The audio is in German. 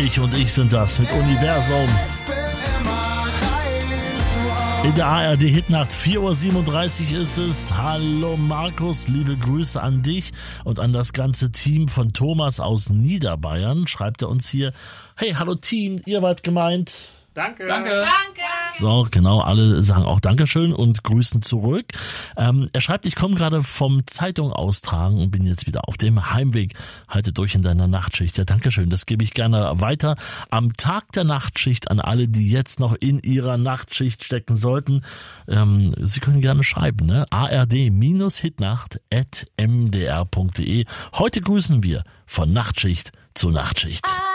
Ich sind das mit Universum. In der ARD Hitnacht 4:37 Uhr ist es. Hallo Markus, liebe Grüße an dich und an das ganze Team von Thomas aus Niederbayern. Schreibt er uns hier. Hey, hallo Team, ihr wart gemeint. Danke. So, genau, alle sagen auch Dankeschön und grüßen zurück. Er schreibt, ich komme gerade vom Zeitung austragen und bin jetzt wieder auf dem Heimweg. Halte durch in deiner Nachtschicht. Ja, Dankeschön, das gebe ich gerne weiter. Am Tag der Nachtschicht an alle, die jetzt noch in ihrer Nachtschicht stecken sollten. Sie können gerne schreiben, ne? ard-hitnacht@mdr.de. Heute grüßen wir von Nachtschicht zu Nachtschicht.